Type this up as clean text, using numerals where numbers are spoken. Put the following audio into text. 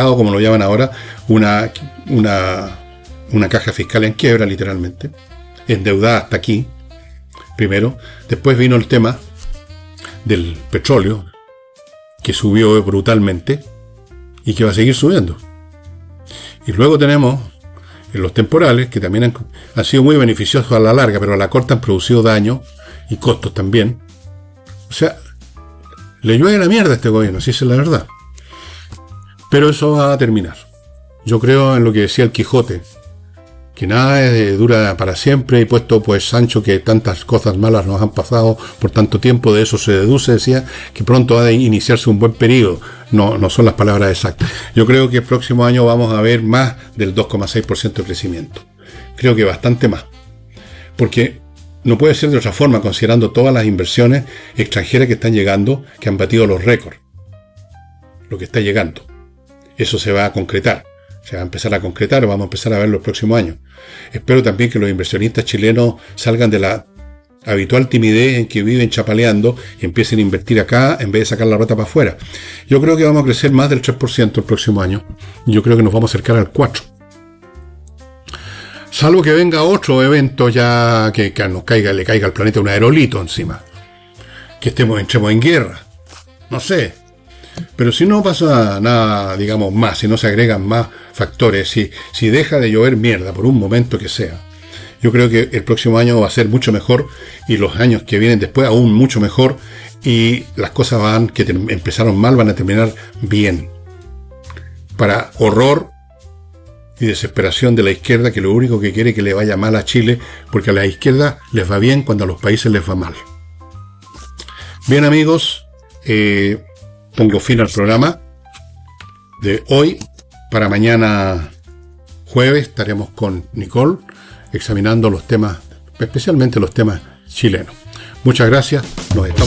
quedado, como lo llaman ahora, una caja fiscal en quiebra, literalmente, endeudada hasta aquí, primero. Después vino el tema del petróleo, que subió brutalmente y que va a seguir subiendo. Y luego tenemos los temporales, que también han sido muy beneficiosos a la larga, pero a la corta han producido daño y costos también. O sea, le llueve la mierda a este gobierno, si esa es la verdad. Pero eso va a terminar. Yo creo en lo que decía el Quijote, que nada dura para siempre, y puesto pues Sancho que tantas cosas malas nos han pasado por tanto tiempo, de eso se deduce, decía, que pronto ha de iniciarse un buen periodo. No son las palabras exactas. Yo creo que el próximo año vamos a ver más del 2,6% de crecimiento. Creo que bastante más. Porque no puede ser de otra forma, considerando todas las inversiones extranjeras que están llegando, que han batido los récords. Lo que está llegando. Eso se va a concretar. Se va a empezar a concretar, vamos a empezar a ver los próximos años. Espero también que los inversionistas chilenos salgan de la habitual timidez en que viven chapaleando y empiecen a invertir acá en vez de sacar la rata para afuera. Yo creo que vamos a crecer más del 3% el próximo año. Yo creo que nos vamos a acercar al 4%. Salvo que venga otro evento ya que le caiga al planeta un aerolito encima. Que entremos en guerra. No sé. Pero si no pasa nada, digamos, más, si no se agregan más factores, si deja de llover mierda por un momento que sea, yo creo que el próximo año va a ser mucho mejor, y los años que vienen después aún mucho mejor, y las cosas que empezaron mal van a terminar bien. Para horror y desesperación de la izquierda, que lo único que quiere es que le vaya mal a Chile, porque a la izquierda les va bien cuando a los países les va mal. Bien, amigos, pongo fin al programa de hoy. Para mañana jueves estaremos con Nicole examinando los temas, especialmente los temas chilenos. Muchas gracias. Nos estamos